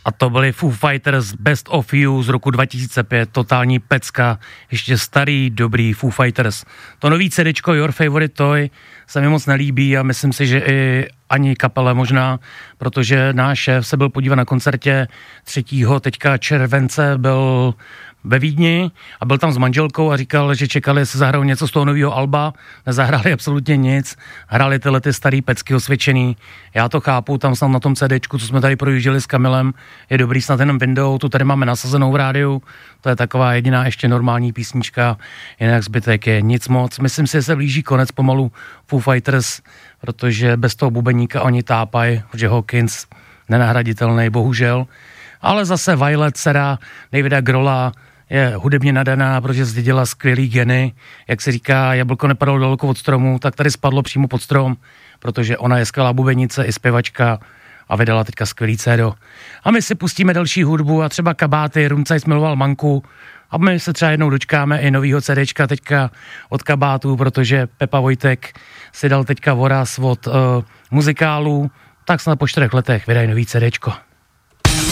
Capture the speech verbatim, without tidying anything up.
A to byly Foo Fighters Best of You z roku dva tisíce pět, totální pecka, ještě starý, dobrý Foo Fighters. To nový CDčko Your Favorite Toy se mi moc nelíbí a myslím si, že i ani kapele možná, protože náš šéf se byl podívat na koncertě třetího teďka července, byl ve Vídni a byl tam s manželkou a říkal, že čekali, jestli zahrajou něco z toho nového alba, nezahráli absolutně nic, hráli tyhle ty starý pecky osvědčený, já to chápu, tam snad na tom CDčku, co jsme tady projížděli s Kamilem, je dobrý snad jenom Window, tu tady máme nasazenou v rádiu, to je taková jediná ještě normální písnička, jinak zbytek je nic moc, myslím si, že se blíží konec pomalu Foo Fighters, protože bez toho bubeníka oni tápají, že Hawkins nenahraditelný, bohužel, ale zase Violet, dcera Davida Grohla, je hudebně nadaná, protože zdědila skvělý geny. Jak se říká, jablko nepadalo daleko od stromu, tak tady spadlo přímo pod strom, protože ona je skvělá bubenice i zpěvačka a vydala teďka skvělý cédo. A my si pustíme další hudbu a třeba Kabáty, Rumcajs miloval Manku a my se třeba jednou dočkáme i novýho CDčka teďka od Kabátů, protože Pepa Vojtek si dal teďka voraz od uh, muzikálů, tak snad po čtyřech letech vydají nový CDčko.